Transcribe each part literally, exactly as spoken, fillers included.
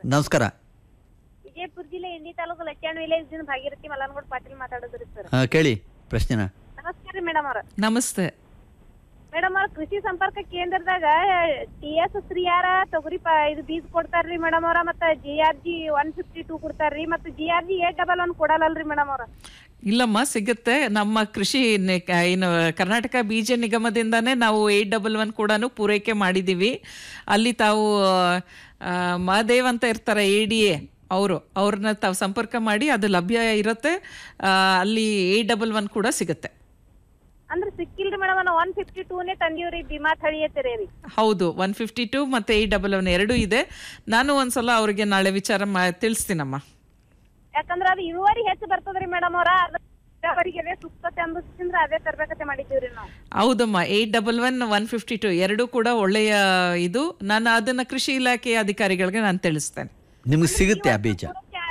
ನಮಸ್ಕಾರ. ವಿಜಯಪುರ ಜಿಲ್ಲೆ ಇಂಡಿ ತಾಲೂಕು ಲಚ್ಚಾಣ್ ವಿಲೇಜ್ ದಿಂದ ಭಾಗೀರಥಿ ಮಲ್ಲನಗೌಡ ಪಾಟೀಲ್ ಮಾತಾಡೋದ್ರಿ ಸರ್. ಆ, ಕೇಳಿ ಪ್ರಶ್ನೆನ. ನಮಸ್ಕಾರ ರೀ ಮೇಡಮ್ ಅವ್ರ. ನಮಸ್ತೆ ಮೇಡಮ್ ಅವ್ರ, ಕೃಷಿ ಸಂಪರ್ಕ ಕೇಂದ್ರದಾಗ ಟಿ ಎಸ್ ಶ್ರೀಯಾರ ತೊಗರಿ ಪ ಇದು ಬೀಜ ಕೊಡ್ತಾರ್ರಿ ಮೇಡಮ್ ಅವ್ರ, ಮತ್ತ G R G one fifty two ಕೊಡ್ತಾರ್ರಿ, ಮತ್ತ G R G eight double one ಕೊಡಲ್ಲಲ್ರಿ madam ಅವ್ರ? ಇಲ್ಲಮ್ಮ, ಸಿಗುತ್ತೆ. ನಮ್ಮ ಕೃಷಿ ನೆ- ಕ- ಏನು ಕರ್ನಾಟಕ ಬೀಜ ನಿಗಮದಿಂದಾನೇ ನಾವು ಏಟ್ ಡಬಲ್ ಒನ್ ಕೂಡ ಪೂರೈಕೆ ಮಾಡಿದ್ದೀವಿ. ಅಲ್ಲಿ ತಾವು ಆ, ಮಹಾದೇವ್ ಅಂತ ಇರ್ತಾರೆ ಎ ಡಿ ಎ ಅವರು, ಅವ್ರನ್ನ ತಾವು ಸಂಪರ್ಕ ಮಾಡಿ, ಅದು ಲಭ್ಯ ಇರುತ್ತೆ. ಆ, ಅಲ್ಲಿ ಏಟ್ ಡಬಲ್ ಒನ್ ಕೂಡ ಸಿಗುತ್ತೆ. ಅಂದ್ರ ಸಿಕ್ಕಿಲ್ರಿ ಮೇಡಮ್, ನಾವು ಒನ್ ಫಿಫ್ಟಿ ಟೂನೇ ತಂದೀವ್ರಿ, ಭೀಮಾ ತಳಿ ಐತಿರಿ ರೀ. ಹೌದು, ಒನ್ ಫಿಫ್ಟಿ ಟೂ ಮತ್ತು ಏಟ್ ಡಬಲ್ ಒನ್ ಎರಡೂ ಇದೆ. ನಾನು ಒಂದ್ಸಲ ಅವ್ರಿಗೆ ನಾಳೆ ವಿಚಾರ ಮಾ ತಿಳಿಸ್ತೀನಮ್ಮ. ಯಾಕಂದ್ರ ಅದು ಇಳುವರಿ ಹೆಚ್ಚು ಬರ್ತದ್ರಿ ಮೇಡಮ್ ಅವ್ರ, ಅವರಿಗೆ ಅದೇ ಸೂಕ್ತತೆ ಅಂದ್ರ ಅದೇ ತರಬೇಕತೆ ಮಾಡಿದ್ದೀವ್ರಿ ನಾವು. ಹೌದಮ್ಮ, eight double one one fifty to ಎರಡೂ ಕೂಡ ಒಳ್ಳೆಯ ಇದು. ನಾನು ಅದನ್ನ ಕೃಷಿ ಇಲಾಖೆಯ ಅಧಿಕಾರಿಗಳಿಗೆ ನಾನು ತಿಳಿಸ್ತೇನೆ. ನಿಮ್ಗೆ ಸಿಗುತ್ತೆ ಆ ಬೀಜ.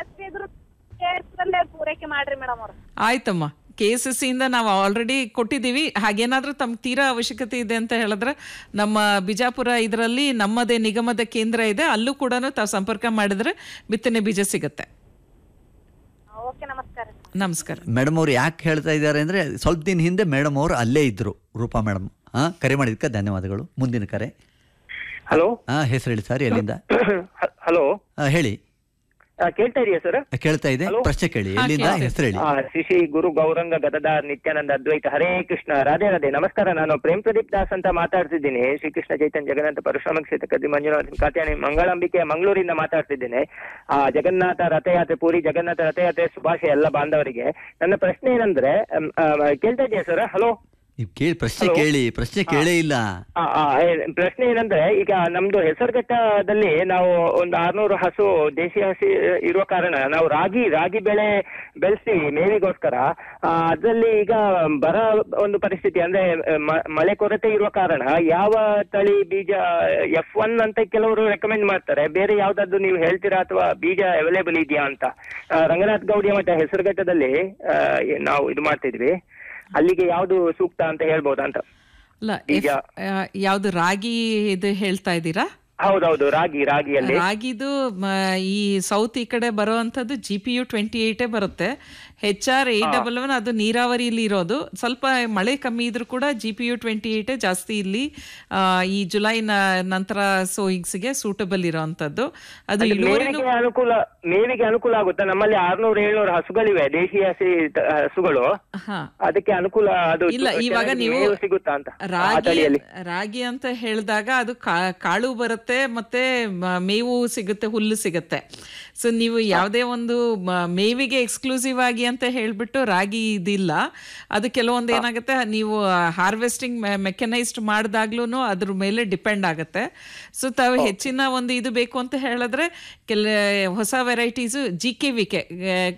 ಪೂರೈಕೆ ಮಾಡ್ರಿ ಮೇಡಮ್ ಅವ್ರ. ಆಯ್ತಮ್ಮ, ಕೆ ಎಸ್ ಎಸ್ ಸಿಯಿಂದ ನಾವು ಆಲ್ರೆಡಿ ಕೊಟ್ಟಿದ್ದೀವಿ. ಹಾಗೇನಾದರೂ ತಮ್ಮ ತೀರಾ ಅವಶ್ಯಕತೆ ಇದೆ ಅಂತ ಹೇಳಿದ್ರೆ ನಮ್ಮ ಬಿಜಾಪುರ ಇದರಲ್ಲಿ ನಮ್ಮದೇ ನಿಗಮದ ಕೇಂದ್ರ ಇದೆ, ಅಲ್ಲೂ ಕೂಡ ತಾವು ಸಂಪರ್ಕ ಮಾಡಿದ್ರೆ ಬಿತ್ತನೆ ಬೀಜ ಸಿಗುತ್ತೆ. ಓಕೆ, ನಮಸ್ಕಾರ. ನಮಸ್ಕಾರ. ಮೇಡಮ್ ಅವ್ರು ಯಾಕೆ ಹೇಳ್ತಾ ಇದ್ದಾರೆ ಅಂದರೆ, ಸ್ವಲ್ಪ ದಿನ ಹಿಂದೆ ಮೇಡಮ್ ಅವರು ಅಲ್ಲೇ ಇದ್ದರು, ರೂಪಾ ಮೇಡಮ್. ಹಾಂ, ಕರೆ ಮಾಡಿದ್ದಕ್ಕೆ ಧನ್ಯವಾದಗಳು. ಮುಂದಿನ ಕರೆ. ಹಲೋ. ಹಾಂ, ಹೆಸರು ಹೇಳಿ ಸರ್, ಎಲ್ಲಿಂದ? ಹಲೋ, ಹಾಂ, ಹೇಳಿ. ಕೇಳ್ತಾ ಇದೆಯಾ ಸರ್? ಕೇಳ್ತಾ ಇದೆ, Hello? ಪ್ರಶ್ನೆ ಕೇಳಿ. ಹಾ, ಎಲ್ಲಿಂದ? ಕೇಳ್ತಾ ಇದೆ. ಹೆಸರು ಹೇಳಿ. ಆ, ಶ್ರೀ ಶ್ರೀ ಗುರು ಗೌರಂಗ ಗದದಾರ್ ನಿತ್ಯಾನಂದ ಅದ್ವೈತ ಹರೇ ಕೃಷ್ಣ. ರಾಧೆ ರಾಧೆ. ನಮಸ್ಕಾರ. ನಾನು ಪ್ರೇಮ್ ಪ್ರದೀಪ್ ದಾಸ್ ಅಂತ ಮಾತಾಡ್ತಿದ್ದೀನಿ. ಶ್ರೀಕೃಷ್ಣ ಚೈತನ್ಯ ಜಗನ್ನಾಥ ಪರಶುರಾಮ ಕ್ಷೇತ್ರ ಕದ್ದಿ ಮಂಜುನಾಥ ಕಾತ್ಯಾನಿ ಮಂಗಳಂಬಿಕೆ ಮಂಗಳೂರಿಂದ ಮಾತಾಡ್ತಿದ್ದೇನೆ. ಆ ಜಗನ್ನಾಥ ರಥಯಾತ್ರೆ, ಪೂರಿ ಜಗನ್ನಾಥ ರಥಯಾತ್ರೆ ಶುಭಾಶಯ ಎಲ್ಲ ಬಾಂಧವರಿಗೆ. ನನ್ನ ಪ್ರಶ್ನೆ ಏನಂದ್ರೆ, ಅಮ್, ಆ, ಕೇಳ್ತಾ ಇದೆಯಾ ಸರ್? ಹಲೋ. ನೀವು ಕೇಳಿ, ಪ್ರಶ್ನೆ Hello? ಕೇಳಿ. ಪ್ರಶ್ನೆ ಕೇಳೇ ಇಲ್ಲ. ಆ, ಆ, ಏ- ಪ್ರಶ್ನೆ ಏನಂದ್ರೆ, ಈಗ ನಮ್ದು ಹೆಸರುಘಟ್ಟದಲ್ಲಿ ನಾವು ಒಂದು ಆರ್ನೂರು ಹಸು ದೇಶಿ ಹಸಿ ಇರುವ ಕಾರಣ ನಾವು ರಾಗಿ ರಾಗಿ ಬೆಳೆ ಬೆಳೆಸ್ತೀವಿ ಮೇವಿಗೋಸ್ಕರ. ಆ, ಅದ್ರಲ್ಲಿ ಈಗ ಬರ ಒಂದು ಪರಿಸ್ಥಿತಿ ಅಂದ್ರೆ ಮ- ಮಳೆ ಕೊರತೆ ಇರುವ ಕಾರಣ ಯಾವ ತಳಿ ಬೀಜ, ಎಫ್ ಒನ್ ಅಂತ ಕೆಲವರು ರೆಕಮೆಂಡ್ ಮಾಡ್ತಾರೆ, ಬೇರೆ ಯಾವ್ದಾದ್ರು ನೀವು ಹೇಳ್ತೀರಾ ಅಥವಾ ಬೀಜ ಅವೈಲೇಬಲ್ ಇದೆಯಾ ಅಂತ? ಆ, ರಂಗನಾಥ್ ಗೌಡಿಯ ಮಠ ಹೆಸರುಘಟ್ಟದಲ್ಲಿ ಆ, ನಾವು ಇದು ಮಾಡ್ತಿದ್ವಿ, ಅಲ್ಲಿಗೆ ಯಾವ್ದು ಸೂಕ್ತ ಅಂತ ಹೇಳ್ಬೋದಾ ಅಂತ? ಅಲ್ಲ, ಬೀಜ. ಯಾವುದು ರಾಗಿ ಇದು ಹೇಳ್ತಾ ಇದ್ದೀರಾ? ಹೌದೌದು, ರಾಗಿ ರಾಗಿಯಲ್ಲಿ ರಾಗಿದು ಮ, ಈ ಸೌತ್ ಈ ಕಡೆ ಬರುವಂಥದ್ದು ಜಿ ಪಿ ಯು ಟ್ವೆಂಟಿ ಏಟೇ ಬರುತ್ತೆ. H R eight double one ಅದು ನೀರಾವರಿಯಲ್ಲಿ ಇರೋದು. ಸ್ವಲ್ಪ ಮಳೆ ಕಮ್ಮಿ ಇದ್ರೂ ಕೂಡ ಜಿ ಪಿ ಯು ಟ್ವೆಂಟಿ ಏಟೇ ಜಾಸ್ತಿ ಇಲ್ಲಿ ಆ, ಈ ಜುಲೈ ನ- ನಂತರ ಸೋಯಿಗ್ಸ್ಗೆ ಸೂಟಬಲ್ ಇರೋವಂಥದ್ದು. ಅದು ಇಳುವರಿನೂ ಮೇವಿಗೆ ಅನುಕೂಲ ಮೇವಿಗೆ ಅನುಕೂಲ ಆಗುತ್ತಾ? ನಮ್ಮಲ್ಲಿ ಆರ್ನೂರು ಏಳ್ನೂರು ಹಸುಗಳಿವೆ, ದೇಶಿ ಹಸಿ ತ- ಹಸುಗಳು. ಹಾ, ಅದಕ್ಕೆ ಅನುಕೂಲ ಅದು ಇಲ್ಲ, ಇವಾಗ ಚೆನ್ನಾಗಿ ನೀವು ಮೇವು ಸಿಗುತ್ತಾ ಅಂತ ಆ ರಾಗಿ ತಳಿಯಲ್ಲಿ? ರಾಗಿ ಅಂತ ಹೇಳಿದಾಗ ಅದು ಕಾ- ಕಾಳು ಬರುತ್ತೆ, ಮತ್ತೆ ಮ- ಮೇವು ಸಿಗುತ್ತೆ, ಹುಲ್ಲು ಸಿಗುತ್ತೆ. ಸೊ ನೀವು ಯಾವುದೇ ಒಂದು ಮ- ಮೇವಿಗೆ ಎಕ್ಸ್ಕ್ಲೂಸಿವ್ ಆಗಿ ಅಂತ ಹೇಳ್ಬಿಟ್ಟು ರಾಗಿ ಇದಿಲ್ಲ. ಅದು ಕೆಲವೊಂದು ಏನಾಗುತ್ತೆ, ನೀವು ಹಾರ್ವೆಸ್ಟಿಂಗ್ ಮೆಕನೈಸ್ಡ್ ಮಾಡಿದಾಗ್ಲೂ ಅದ್ರ ಮೇಲೆ ಡಿಪೆಂಡ್ ಆಗುತ್ತೆ. ಸೊ ತಾವು ಹೆಚ್ಚಿನ ಒಂದು ಇದು ಬೇಕು ಅಂತ ಹೇಳಿದ್ರೆ ಕೆಲ ಹೊಸ varieties G K V K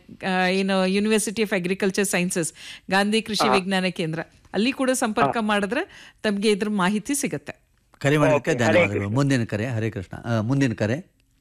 ಏನು university of agriculture sciences, Gandhi ಕೃಷಿ ವಿಜ್ಞಾನ ಕೇಂದ್ರ, ಅಲ್ಲಿ ಕೂಡ ಸಂಪರ್ಕ ಮಾಡಿದ್ರೆ ತಮಗೆ ಇದ್ರ ಮಾಹಿತಿ ಸಿಗುತ್ತೆ. ಕರೆ ಮಾಡಿದ್ದಕ್ಕೆ Okay, ಹರೇ ಧನ್ಯವಾದಗಳು. ಮುಂದಿನ ಕರೆ. ಹರೇ ಕೃಷ್ಣ. ಆ, ಮುಂದಿನ ಕರೆ.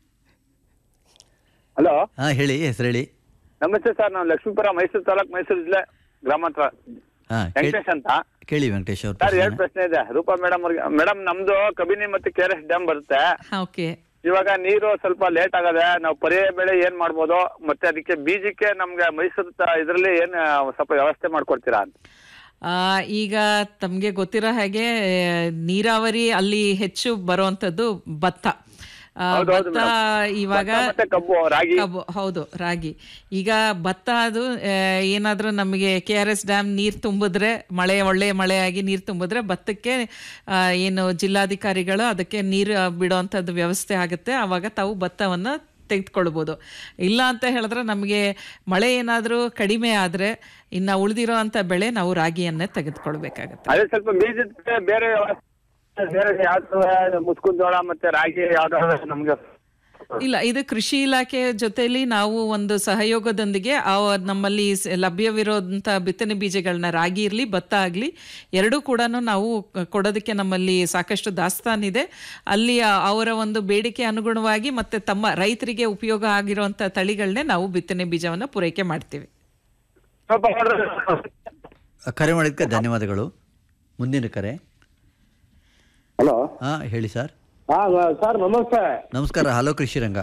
ಹಲೋ, ಹಾಂ, ಹೇಳಿ, ಹೆಸರು ಹೇಳಿ. ನಮಸ್ತೆ ಸರ್. ನಾವು ಲಕ್ಷ್ಮೀಪುರ, ಮೈಸೂರು ತಾಲೂಕ್, ಮೈಸೂರು ಜಿಲ್ಲೆ, ಗ್ರಾಮಾಂತರ ಹಾಂ, ವೆಂಕಟೇಶ್ ಅಂತ. ಕೇಳಿ ವೆಂಕಟೇಶ್ ಅವ್ರ ಸರ್, ಎರಡು ಪ್ರಶ್ನೆ. ಪ್ರಶ್ನೆ ಇದೆ ರೂಪಾ ಮೇಡಮ್ ಅವ್ರಿಗೆ. ಮೇಡಮ್, ನಮ್ದು ಕಬಿನಿ ಮತ್ತು ಕೆ ಆರ್ ಎಸ್ ಡ್ಯಾಮ್ ಬರುತ್ತೆ. ಓಕೆ. ಇವಾಗ ನೀರು ಸ್ವಲ್ಪ ಲೇಟ್ ಆಗದೆ, ನಾವು ಪರ್ಯಾಯ ಬೆಳೆ ಏನ್ ಮಾಡ್ಬೋದು, ಮತ್ತೆ ಅದಕ್ಕೆ ಬೀಜಕ್ಕೆ ನಮ್ಗೆ ಮೈಸೂರು ತ- ಇದ್ರಲ್ಲಿ ಏನ್ ಸ್ವಲ್ಪ ವ್ಯವಸ್ಥೆ ಮಾಡ್ಕೊಡ್ತೀರಾ ಅಂತ? ಆ, ಈಗ ತಮಗೆ ಗೊತ್ತಿರೋ ಹಾಗೆ ನೀರಾವರಿ ಅಲ್ಲಿ ಹೆಚ್ಚು ಬರುವಂಥದ್ದು ಭತ್ತ. ಆ, ಹೌದೌದು ಭತ್ತ ಇವಾಗ ಭತ್ತ ಮತ್ತೆ ಕಬ್ಬು, ರಾಗಿ. ಕಬ್ಬು, ಹೌದು, ರಾಗಿ. ಈಗ ಭತ್ತ ಅದು ಏನಾದರೂ ನಮಗೆ ಕೆ ಆರ್ ಎಸ್ ಡ್ಯಾಮ್ ನೀರು ತುಂಬಿದ್ರೆ, ಮಳೆ ಒಳ್ಳೆಯ ಮಳೆಯಾಗಿ ನೀರು ತುಂಬಿದ್ರೆ ಭತ್ತಕ್ಕೆ ಆ, ಏನು ಜಿಲ್ಲಾಧಿಕಾರಿಗಳು ಅದಕ್ಕೆ ನೀರು ಬಿಡೋವಂಥದ್ದು ವ್ಯವಸ್ಥೆ ಆಗುತ್ತೆ. ಆವಾಗ ತಾವು ಭತ್ತವನ್ನು ತೆಗೆದುಕೊಳ್ಬೋದು. ಇಲ್ಲ ಅಂತ ಹೇಳಿದ್ರೆ ನಮಗೆ ಮಳೆ ಏನಾದರೂ ಕಡಿಮೆ ಆದರೆ ಇನ್ನು ಉಳಿದಿರೋ ಅಂಥ ಬೆಳೆ ನಾವು ರಾಗಿಯನ್ನೇ ತೆಗೆದುಕೊಳ್ಬೇಕಾಗತ್ತೆ. ಅದೇ ಸ್ವಲ್ಪ ಬೀಜಕ್ಕೆ ಬೇರೆ ವ್ಯವಸ್ಥೆ, ಬೇರೆ ಯಾವ್ದು ಮುಸ್ಕಿನ ಜೋಳ ಮತ್ತೆ ರಾಗಿ ಯಾವ್ದಾದ್ರು ನಮ್ಗೆ? ಇಲ್ಲ, ಇದು ಕೃಷಿ ಇಲಾಖೆ ಜೊತೆಲಿ ನಾವು ಒಂದು ಸಹಯೋಗದೊಂದಿಗೆ ಆ ನಮ್ಮಲ್ಲಿ ಸ- ಲಭ್ಯವಿರೋಂಥ ಬಿತ್ತನೆ ಬೀಜಗಳನ್ನ, ರಾಗಿ ಇರಲಿ ಭತ್ತ ಆಗಲಿ ಎರಡೂ ಕೂಡ ನಾವು ಕೊಡೋದಕ್ಕೆ ನಮ್ಮಲ್ಲಿ ಸಾಕಷ್ಟು ದಾಸ್ತಾನಿದೆ. ಅಲ್ಲಿ ಆ- ಅವರ ಒಂದು ಬೇಡಿಕೆ ಅನುಗುಣವಾಗಿ ಮತ್ತು ತಮ್ಮ ರೈತರಿಗೆ ಉಪಯೋಗ ಆಗಿರುವಂಥ ತಳಿಗಳನ್ನೇ ನಾವು ಬಿತ್ತನೆ ಬೀಜವನ್ನು ಪೂರೈಕೆ ಮಾಡ್ತೀವಿ. ಸ್ವಲ್ಪ ಕರೆ ಮಾಡಿದ್ದಕ್ಕೆ ಧನ್ಯವಾದಗಳು. ಮುಂದಿನ ಕರೆ. ಹಲೋ. ಹಾಂ, ಹೇಳಿ ಸರ್. ಹಾ ಸರ್, ನಮಸ್ತೆ. ನಮಸ್ಕಾರ. ಹಲೋ ಕೃಷಿ ರಂಗ.